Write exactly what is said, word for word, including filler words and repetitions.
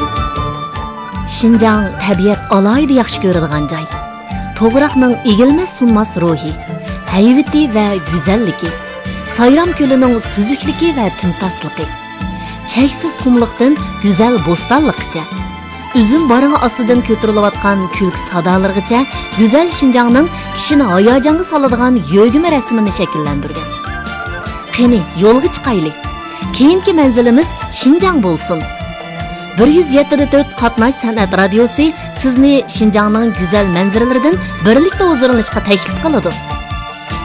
Şinjang tabiat alayda yaxshi ko'radigan joy. To'g'raqning egilmas sunmas ruhi, haybati va go'zalligi, Sayram ko'lining suzukligi va timtasligi, cheksiz qumliqdan go'zal bo'stonliqcha, uzum barığı ostidan ko'tarilayotgan kulk sadolargacha go'zal Şinjangning kishini hayajonga soladigan yo'g'ima rasmini shakllantirgan. Qani, yo'lga chiqaylik. Keyingi manzilimiz Şinjang bo'lsin. bir yuz yetti nokta to'rt Qatnash san'at radiosi sizni Şinjangning go'zal manzaralaridan birlikda o'zirlashga taklif qiladi.